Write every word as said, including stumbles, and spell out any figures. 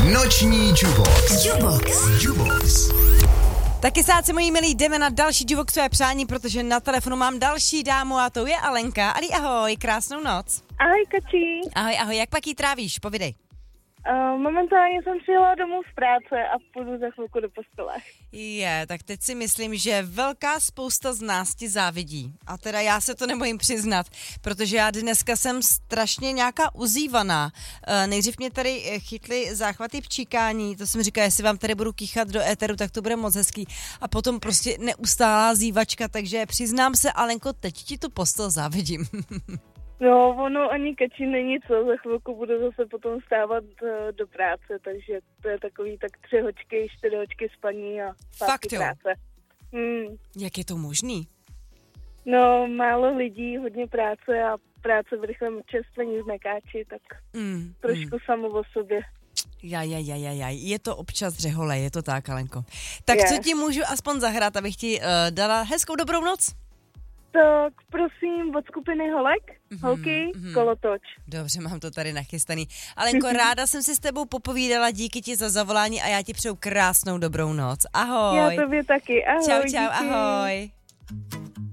Noční Jubox. Jubox. Jubox. Taky sáci, moji milí, jdeme na další Juboxové přání, protože na telefonu mám další dámu a to je Alenka. Ali, ahoj, krásnou noc. Ahoj, Kačí. Ahoj, ahoj, jak pak jí trávíš? Povidej. Uh, momentálně jsem přijela domů z práce a půjdu za chvilku do postele. Je, tak teď si myslím, že velká spousta z nás ti závidí. A teda já se to nebojím přiznat, protože já dneska jsem strašně nějaká uzývaná. Uh, nejdřív mě tady chytly záchvaty pčíkání, to jsem říkala, jestli vám tady budu kýchat do éteru, tak to bude moc hezký. A potom prostě neustálá zývačka, takže přiznám se, Alenko, teď ti tu postel závidím. No, ono ani Kačí není co, za chvilku budu zase potom stávat uh, do práce, takže to je takový tak tři hoďky, čtyři hoďky spaní a zpátky práce. Hmm. Jak je to možný? No, málo lidí, hodně práce a práce v rychlém čerstvení z Mekáči, tak mm, trošku mm. samo o sobě. Ja, ja, ja, ja, ja. Je to občas řehole, je to tak, Alenko. Tak je. Co ti můžu aspoň zahrát, abych ti uh, dala hezkou dobrou noc? Tak prosím od skupiny Holek, mm-hmm, holky, mm-hmm. Kolotoč. Dobře, mám to tady nachystaný. Alenko, ráda jsem si s tebou popovídala, díky ti za zavolání a já ti přeju krásnou dobrou noc. Ahoj. Já tobě taky, ahoj. Čau, čau, díky. ahoj.